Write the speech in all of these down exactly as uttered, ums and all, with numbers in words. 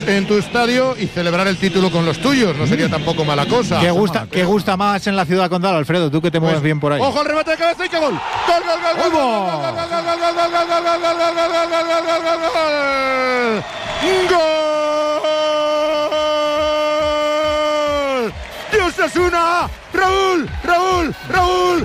en tu estadio y celebrar el título con los tuyos, no sería tampoco mala cosa. ¿Qué gusta, ¿qué gusta más en la ciudad condal, Alfredo? Tú que te mueves bien por ahí. Ojo al remate de cabeza y qué gol. Gol, gol, gol, gol, gol, gol, gol, gol, gol, gol, gol, gol, gol, gol, gol, gol, gol, gol, gol, gol. Dios es una. Raúl, Raúl, Raúl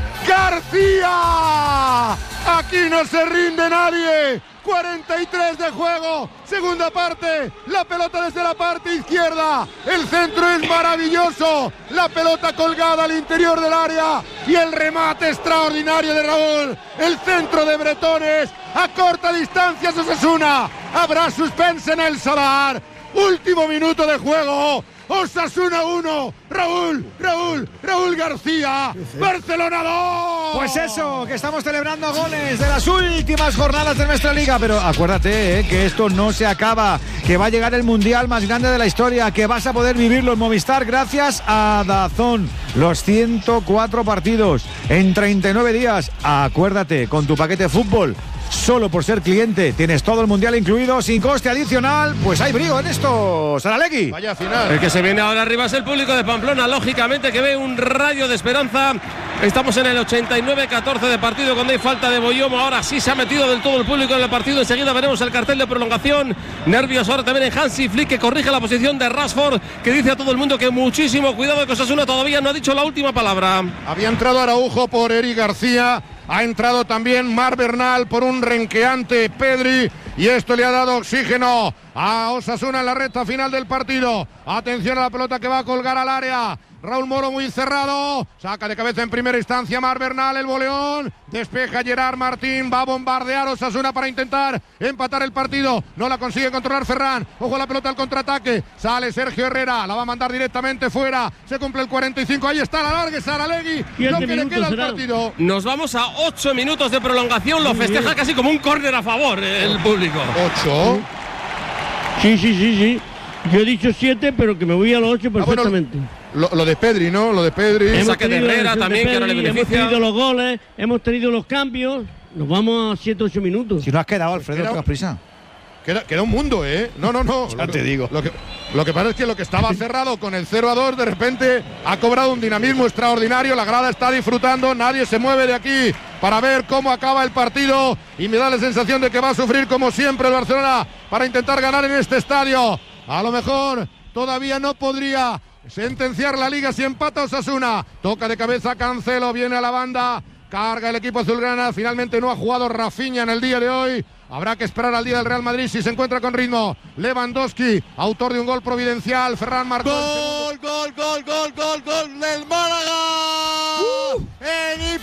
García. Aquí no se rinde nadie. cuarenta y tres de juego, segunda parte, la pelota desde la parte izquierda, el centro es maravilloso, la pelota colgada al interior del área y el remate extraordinario de Raúl, el centro de Bretones, a corta distancia Osasuna, habrá suspense en el Sadar, último minuto de juego. Osasuna uno, Raúl, Raúl, Raúl García, Barcelona dos. Pues eso, que estamos celebrando goles de las últimas jornadas de nuestra liga, pero acuérdate eh, que esto no se acaba, que va a llegar el mundial más grande de la historia, que vas a poder vivirlo en Movistar gracias a DAZN, los ciento cuatro partidos en treinta y nueve días. Acuérdate, con tu paquete fútbol, solo por ser cliente tienes todo el mundial incluido sin coste adicional. Pues hay brío en esto, Saralegui. Vaya final. El que se viene ahora arriba es el público de Pamplona, lógicamente, que ve un rayo de esperanza. Estamos en el ochenta y nueve catorce de partido, cuando hay falta de Boyomo. Ahora sí se ha metido del todo el público en el partido. Enseguida veremos el cartel de prolongación. Nervios ahora también en Hansi Flick, que corrige la posición de Rashford, que dice a todo el mundo que muchísimo cuidado, que Osasuna todavía no ha dicho la última palabra. Había entrado Araujo por Eric García. Ha entrado también Mar Bernal por un renqueante Pedri y esto le ha dado oxígeno a Osasuna en la recta final del partido. Atención a la pelota que va a colgar al área. Raúl Moro muy cerrado, saca de cabeza en primera instancia Mar Bernal, el boleón, despeja Gerard Martín, va a bombardear Osasuna para intentar empatar el partido, no la consigue controlar Ferran, ojo a la pelota al contraataque, sale Sergio Herrera, la va a mandar directamente fuera, se cumple el cuarenta y cinco, ahí está la larga Saralegui, lo que le queda al partido. Nos vamos a ocho minutos de prolongación, lo festeja casi como un córner a favor el público. ¿ocho? Sí, sí, sí, sí. Yo he dicho siete, pero que me voy a los ocho perfectamente. Ah, bueno, lo, lo de Pedri, ¿no? Lo de Pedri. El saque de Herrera también, Pedri, que ahora le beneficia. Hemos tenido los goles, hemos tenido los cambios. Nos vamos a siete, ocho minutos. Si no has quedado, Alfredo, Queda, te das prisa. Queda, queda un mundo, ¿eh? No, no, no. Ya te digo. Lo que, lo que pasa es que lo que estaba cerrado con el cero a dos, de repente ha cobrado un dinamismo extraordinario. La grada está disfrutando, nadie se mueve de aquí para ver cómo acaba el partido. Y me da la sensación de que va a sufrir como siempre el Barcelona para intentar ganar en este estadio. A lo mejor todavía no podría sentenciar la liga si empata Osasuna. Toca de cabeza Cancelo, viene a la banda, carga el equipo azulgrana. Finalmente no ha jugado Rafinha en el día de hoy. Habrá que esperar al día del Real Madrid si se encuentra con ritmo. Lewandowski, autor de un gol providencial. Ferran marcó. Gol, gol, gol, gol, gol, gol del Málaga. Uh. En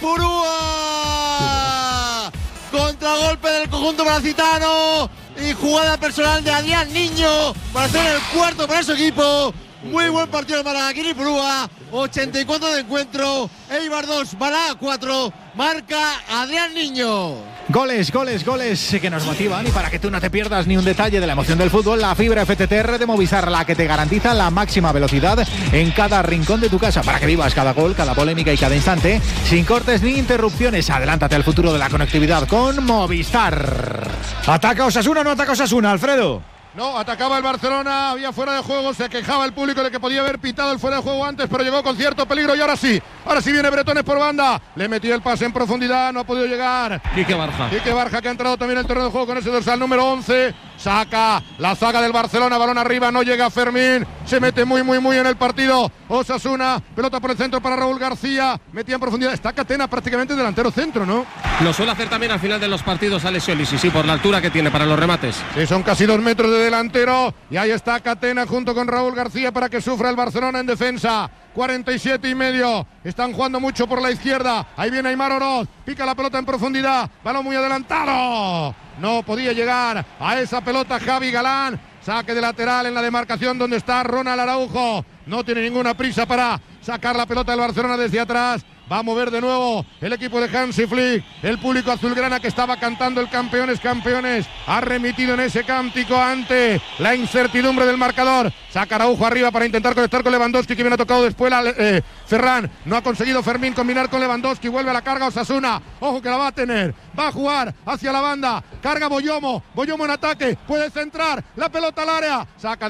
Ipurúa. Contragolpe del conjunto malacitano. Y jugada personal de Adrián Niño para hacer el cuarto para su equipo. Muy buen partido del Málaga aquí en Ipurúa. ochenta y cuatro de encuentro. Eibar dos, Málaga cuatro. Marca Adrián Niño. Goles, goles, goles que nos motivan, y para que tú no te pierdas ni un detalle de la emoción del fútbol, la fibra F T T R de Movistar, la que te garantiza la máxima velocidad en cada rincón de tu casa, para que vivas cada gol, cada polémica y cada instante sin cortes ni interrupciones. Adelántate al futuro de la conectividad con Movistar. ¿Ataca Osasuna o no ataca Osasuna, Alfredo? No, atacaba el Barcelona, había fuera de juego, se quejaba el público de que podía haber pitado el fuera de juego antes, pero llegó con cierto peligro y ahora sí, ahora sí viene Bretones por banda, le metió el pase en profundidad, no ha podido llegar. Quique Barja. Quique Barja, que ha entrado también en el terreno de juego con ese dorsal número once, saca la zaga del Barcelona, balón arriba, no llega Fermín, se mete muy muy muy en el partido Osasuna, pelota por el centro para Raúl García, metía en profundidad, está Catena prácticamente delantero centro, ¿no? Lo suele hacer también al final de los partidos Alessio Lisi, sí, por la altura que tiene para los remates. Sí, son casi dos metros de delantero y ahí está Catena junto con Raúl García para que sufra el Barcelona en defensa. cuarenta y siete y medio, están jugando mucho por la izquierda, ahí viene Aimar Oroz, pica la pelota en profundidad, balón muy adelantado, no podía llegar a esa pelota Javi Galán, saque de lateral en la demarcación donde está Ronald Araujo, no tiene ninguna prisa para sacar la pelota del Barcelona desde atrás. Va a mover de nuevo el equipo de Hansi Flick. El público azulgrana que estaba cantando el campeones, campeones, ha remitido en ese cántico ante la incertidumbre del marcador. Saca Araujo arriba para intentar conectar con Lewandowski, que viene tocado después la, eh, Ferran. No ha conseguido Fermín combinar con Lewandowski. Vuelve a la carga Osasuna. Ojo que la va a tener. Va a jugar hacia la banda. Carga Boyomo. Boyomo en ataque. Puede centrar. La pelota al área. Saca de